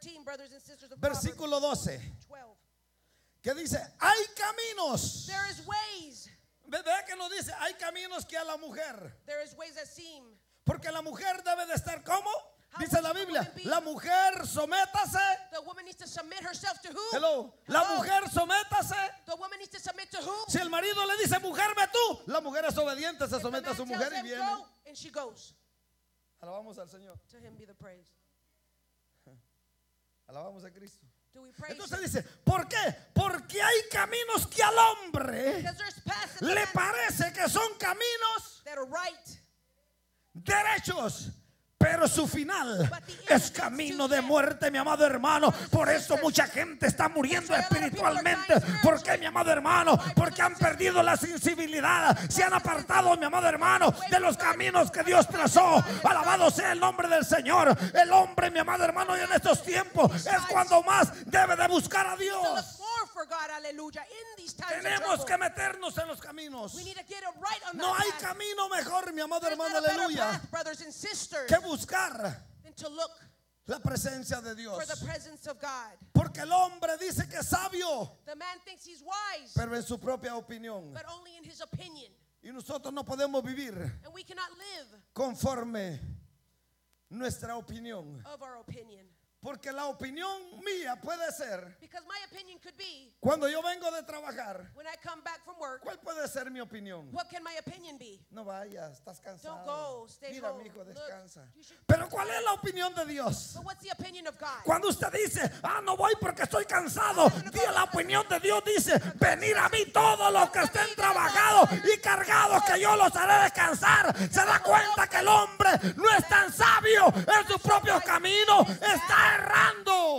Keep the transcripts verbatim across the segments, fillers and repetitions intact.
versículo doce, que dice, hay caminos. There is ways. Vea que nos dice, hay caminos que a la mujer. There is ways that seem. Porque la mujer debe de estar como, dice la Biblia, la mujer sométase. The woman needs to submit herself to who? Hello. La Hello. mujer sométase. The woman needs to submit to who? Si el marido le dice, mujer, ve tú, la mujer es obediente, se If the somete a man su tells mujer y them viene. go, and she goes. Alabamos al Señor. To him be the praise. Alabamos a Cristo. Do we praise Entonces him? dice, ¿por qué? Porque hay caminos que al hombre Because there's paths in the le man parece que son caminos that are right. derechos, pero su final es camino de muerte, mi amado hermano. Por eso mucha gente está muriendo espiritualmente. ¿Por qué, mi amado hermano? Porque han perdido la sensibilidad, se han apartado, mi amado hermano, de los caminos que Dios trazó. Alabado sea el nombre del Señor. El hombre, mi amado hermano, y en estos tiempos es cuando más debe de buscar a So look Dios. more for God, hallelujah, in these times of Tenemos trouble. que meternos en los caminos. We need to get it right on No that hay path. camino mejor, mi amado There's hermano, not a better aleluya, path, brothers and sisters, que buscar than to look la presencia de Dios. for the presence of God. Porque el hombre dice que es sabio, The man thinks he's wise, pero en su propia opinión. but only in his opinion. Y nosotros no podemos vivir And we cannot live conforme nuestra opinión. of our opinion. Porque la opinión mía puede ser, Because my opinion could be, cuando yo vengo de trabajar, when I come back from work, ¿cuál puede ser mi opinión? what can my opinion be? No vayas, estás Don't cansado. go, stay Mira, home. mi hijo, Look, descansa. you should- Pero ¿cuál es la opinión de Dios? But what's the opinion of God? Cuando usted dice, ah, no voy porque estoy cansado, Dios, la opinión de Dios dice, venir a mí todos los que estén trabajados y cargados, que yo los haré descansar. Se da cuenta que el hombre no es tan sabio en sus propios caminos, está errando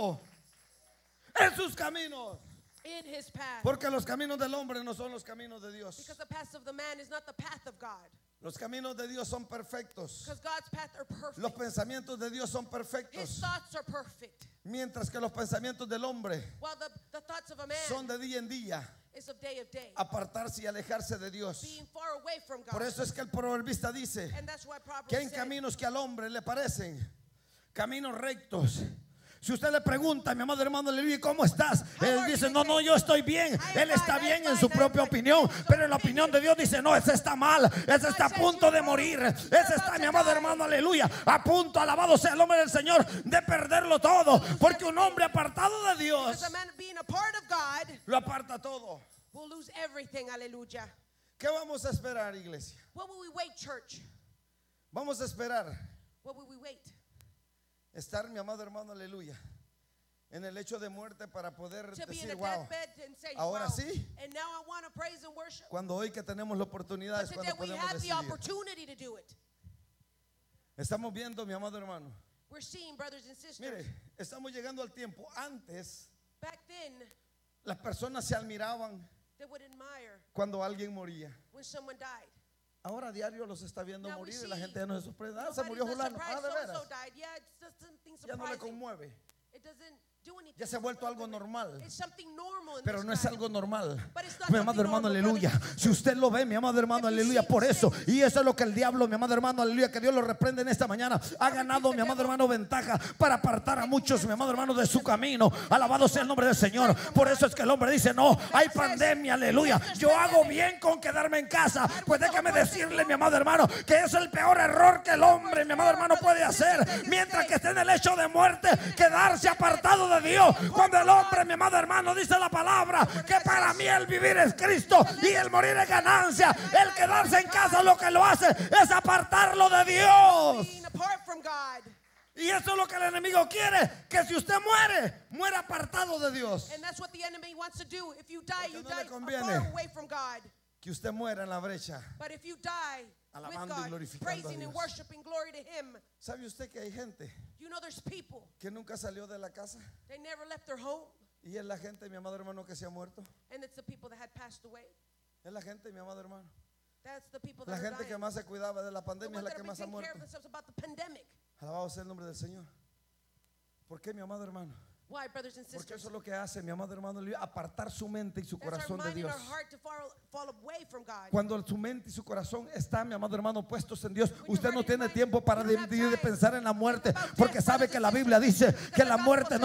en sus caminos. In his path. Porque los caminos del hombre no son los caminos de Dios. Because the path of the man is not the path of God. Los caminos de Dios son perfectos. Because God's path are perfect. Los pensamientos de Dios son His perfectos. thoughts are perfect. Mientras que los pensamientos del hombre While the, the thoughts of a man son de día en día. is of day of day. Apartarse y alejarse de Dios. Being far away from God. Por eso es que el proverbista dice And that's why Proverbs que hay said, caminos que al hombre le parecen caminos rectos. Si usted le pregunta, mi amado hermano, aleluya, ¿cómo estás? Él dice, no, no, yo estoy bien. Él está bien en su propia opinión, pero en la opinión de Dios dice, no, ese está mal, ese está a punto de morir, ese está, mi amado hermano, aleluya, a punto, alabado sea el nombre del Señor, de perderlo todo. Porque un hombre apartado de Dios because a man being a part of God lo aparta todo. will lose everything. Hallelujah. ¿Qué vamos a esperar, iglesia? What will we wait, church? Vamos a esperar What will we wait? estar, mi amado hermano, aleluya, en el hecho de muerte para poder To be in decir, a wow, deathbed and say, ahora wow. sí. And now I want to praise and worship. cuando hoy que tenemos la oportunidad But es today cuando we podemos have the decidir. opportunity to do it. Estamos viendo, mi amado hermano, We're seeing, brothers and sisters, mire, estamos llegando al tiempo. Antes back then las personas se admiraban they would admire cuando alguien moría. when someone died. Ahora a diario los está viendo Now we morir y la see gente ya no se sorprende. Ah, se Nobody's murió not fulano. surprised Ah, de veras. so-and-so died. Yeah, it's just something Ya no le surprising. conmueve. It doesn't do anything. Ya se ha vuelto algo normal. It's something normal in Pero this no es time. algo normal. But it's not Mi amado something hermano, normal, aleluya. brothers and sisters. Si usted lo ve, mi amado hermano, If you aleluya, see por the eso. things. Y eso es lo que el diablo, mi amado hermano, aleluya, que Dios lo reprende en esta mañana. Ha ganado, mi amado hermano, ventaja para apartar a muchos, mi amado hermano, de su camino. Alabado sea el nombre del Señor. Por eso es que el hombre dice, no, hay pandemia, aleluya. Yo hago bien con quedarme en casa. Pues déjame decirle, mi amado hermano, que es el peor error que el hombre, mi amado hermano, puede hacer. Mientras que esté en el hecho de muerte, quedarse apartado de Dios. Cuando el hombre, mi amado hermano, dice la palabra que para mí el vivir es Cristo y el morir es ganancia. El quedarse en casa lo que lo hace es apartarlo de Dios. Being apart from God. Y eso es lo que el enemigo quiere, que si usted muere, muera apartado de Dios. And that's what the enemy wants to do. If you die, Porque you no die le conviene. far away from God. Que usted muera en la brecha. But if you die with Alabando y God, glorificando a praising and Dios. worshiping glory to Him, ¿Sabe usted que hay gente you know there's people, que nunca salió de la casa? they never left their home. Y es la gente, mi amado hermano, que se ha muerto. And it's the people that had passed away. Es la gente, mi amado hermano. That's the people that La are gente dying. que más se cuidaba de la The pandemia es ones la that que are más ha taking care of muerto. themselves about the pandemic. Alabado sea el nombre del Señor. ¿Por qué, mi amado hermano? Why, brothers and Porque sisters? eso es lo que hace, mi amado hermano, apartar su mente y su That's our corazón de mind and Dios. our heart to fall, fall away from God. Cuando su mente y su corazón están, mi amado hermano, puestos en Dios, When usted your no heart and tiene mind, tiempo para you don't have de, de time pensar en la muerte, about porque death, sabe brothers que and la sisters, Biblia dice because que the la Bible muerte says